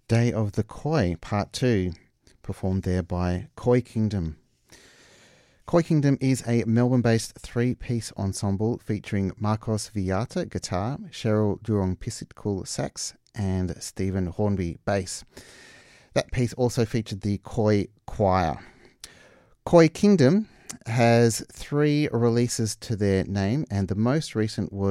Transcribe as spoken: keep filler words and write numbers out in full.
Day of the Koi, Part two, performed there by Koi Kingdom. Koi Kingdom is a Melbourne-based three-piece ensemble featuring Marcos Villata, guitar, Cheryl Durong-Pisitkool, sax, and Stephen Hornby, bass. That piece also featured the Koi Choir. Koi Kingdom has three releases to their name, and the most recent was